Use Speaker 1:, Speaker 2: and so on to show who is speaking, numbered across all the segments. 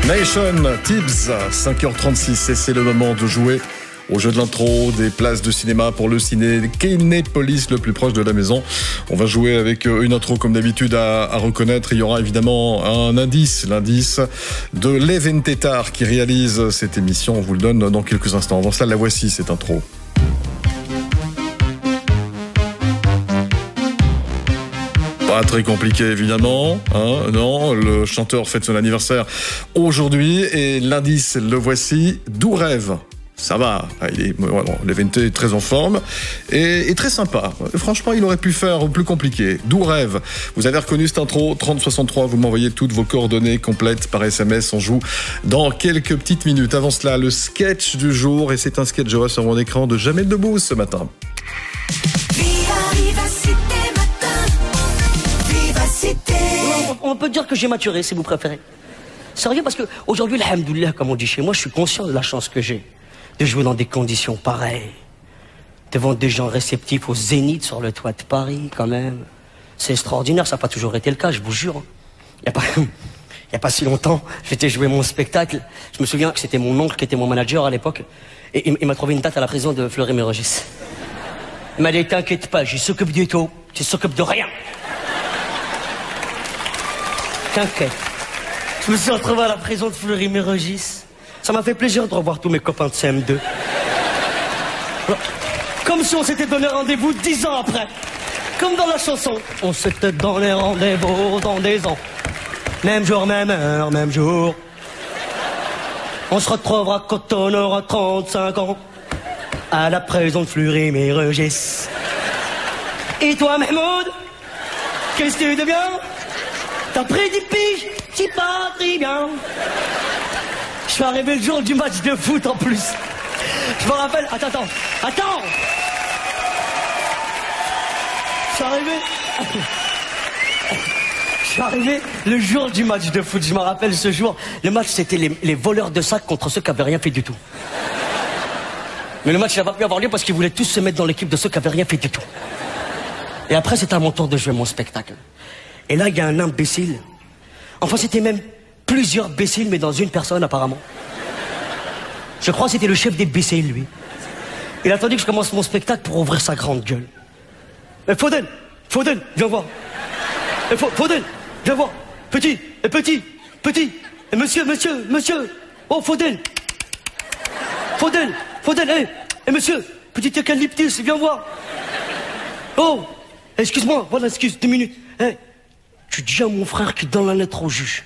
Speaker 1: Nation, Tibbs, 5h36 et c'est le moment de jouer au jeu de l'intro, des places de cinéma pour le ciné Kinépolis le plus proche de la maison. On va jouer avec une intro comme d'habitude à reconnaître. Il y aura évidemment un indice, l'indice de Leven Tétard qui réalise cette émission. On vous le donne dans quelques instants. Avant cela, la voici cette intro. Pas très compliqué évidemment, hein, non, le chanteur fête son anniversaire aujourd'hui et l'indice, le voici, D'où rêve. Ça va, Levente est très en forme et très sympa. Franchement, il aurait pu faire plus compliqué. D'où rêve. Vous avez reconnu cette intro, 3063, vous m'envoyez toutes vos coordonnées complètes par SMS. On joue dans quelques petites minutes. Avant cela, le sketch du jour, et c'est un sketch, je vois sur mon écran, de Jamel Debbouze ce matin.
Speaker 2: On peut dire que j'ai maturé, si vous préférez. Sérieux, parce que aujourd'hui, alhamdoulilah, comme on dit chez moi, je suis conscient de la chance que j'ai de jouer dans des conditions pareilles, devant des gens réceptifs au Zénith sur le toit de Paris, quand même. C'est extraordinaire, ça n'a pas toujours été le cas, je vous jure. Il n'y a pas si longtemps, j'étais joué mon spectacle. Je me souviens que c'était mon oncle qui était mon manager à l'époque, et il m'a trouvé une date à la prison de Fleury-Mérogis. Il m'a dit, t'inquiète pas, je s'occupe du tout, je s'occupe de rien. T'inquiète. Je me suis retrouvé à la prison de Fleury-Mérogis. Ça m'a fait plaisir de revoir tous mes copains de CM2. Comme si on s'était donné rendez-vous 10 ans après. Comme dans la chanson. On s'était donné rendez-vous dans des ans. Même jour, même heure, même jour. On se retrouvera quand on aura 35 ans. À la prison de Fleury-Mérogis. Et toi, Mahmoud? Qu'est-ce que tu deviens? T'as pris 10 piges? T'y pas très bien. Je suis arrivé le jour du match de foot en plus. Je me rappelle... Attends. Je suis arrivé le jour du match de foot. Je me rappelle ce jour. Le match, c'était les voleurs de sacs contre ceux qui n'avaient rien fait du tout. Mais le match n'a pas pu avoir lieu parce qu'ils voulaient tous se mettre dans l'équipe de ceux qui n'avaient rien fait du tout. Et après, c'était à mon tour de jouer mon spectacle. Et là, il y a un imbécile. Enfin, c'était même plusieurs imbéciles, mais dans une personne, apparemment. Je crois que c'était le chef des imbéciles, lui. Il a attendu que je commence mon spectacle pour ouvrir sa grande gueule. Faudel, viens voir. Faudel, viens voir. Petit. Et monsieur. Oh, Faudel, monsieur. Petit eucalyptus, viens voir. Oh, excuse-moi, voilà, 2 minutes. Tu dis à mon frère qui donne la lettre au juge.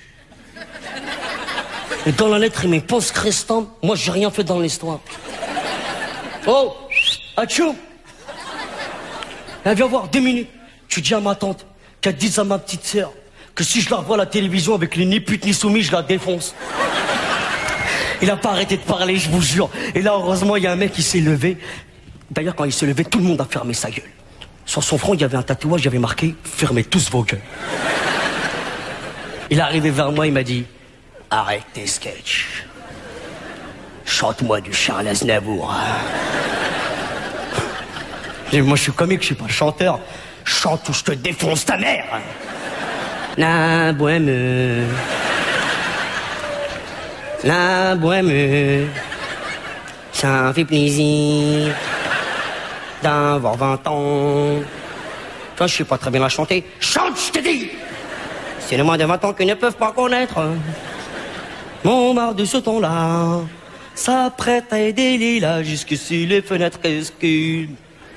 Speaker 2: Et dans la lettre, il met pense restant. Moi, j'ai rien fait dans l'histoire. Oh, atchoum. Viens voir, 2 minutes. Tu dis à ma tante qu'elle dise à ma petite sœur que si je la revois à la télévision avec les ni putes ni soumis, je la défonce. Il a pas arrêté de parler, je vous jure. Et là, heureusement, il y a un mec qui s'est levé. D'ailleurs, quand il s'est levé, tout le monde a fermé sa gueule. Sur son front, il y avait un tatouage, il y avait marqué « Fermez tous vos gueules ». Il est arrivé vers moi, il m'a dit « Arrête tes sketchs. Chante-moi du Charles Aznavour. » Moi, je suis comique, je suis pas chanteur. Chante ou je te défonce ta mère. La bohème. Ça fait plaisir d'avoir 20 ans. Toi, je sais pas très bien la chanter. Chante, je te dis! C'est les moins de 20 ans qui ne peuvent pas connaître mon marre de ce ton-là. Ça prête à aider les lilas jusque sur les fenêtres rescues.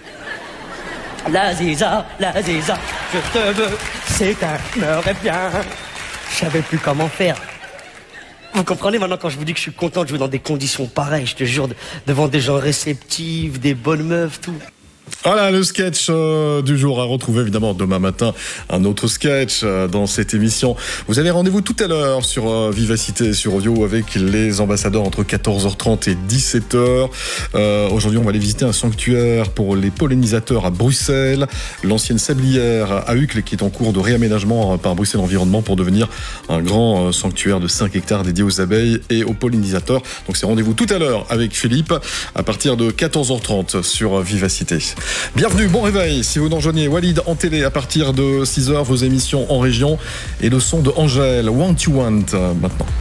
Speaker 2: La ziza, je te veux, c'est un m'aurait bien. Je savais plus comment faire. Vous comprenez maintenant quand je vous dis que je suis content de jouer dans des conditions pareilles, je te jure, devant des gens réceptifs, des bonnes meufs, tout.
Speaker 1: Voilà le sketch du jour à retrouver évidemment demain matin, un autre sketch dans cette émission. Vous avez rendez-vous tout à l'heure sur Vivacité sur Audio avec les ambassadeurs entre 14h30 et 17h. Aujourd'hui on va aller visiter un sanctuaire pour les pollinisateurs à Bruxelles, l'ancienne sablière à Uccle qui est en cours de réaménagement par Bruxelles Environnement pour devenir un grand sanctuaire de 5 hectares dédié aux abeilles et aux pollinisateurs. Donc c'est rendez-vous tout à l'heure avec Philippe à partir de 14h30 sur Vivacité. Bienvenue, bon réveil. Si vous nous rejoignez, Walid en télé à partir de 6h, vos émissions en région et le son de Angèle, Want You Want maintenant.